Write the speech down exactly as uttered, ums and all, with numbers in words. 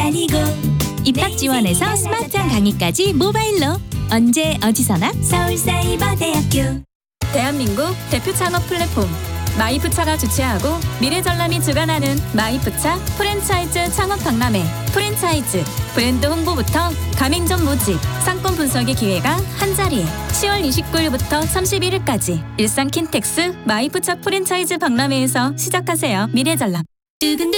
다니고 입학 지원에서 스마트한 강의까지 모바일로 언제 어디서나 서울사이버대학교. 대한민국 대표 창업 플랫폼 마이프차가 주최하고 미래전람이 주관하는 마이프차 프랜차이즈 창업 박람회. 프랜차이즈 브랜드 홍보부터 가맹점 모집, 상권 분석의 기회가 한자리에. 시월 이십구일부터 삼십일일까지 일산 킨텍스 마이프차 프랜차이즈 박람회에서 시작하세요. 미래전람. 두근두근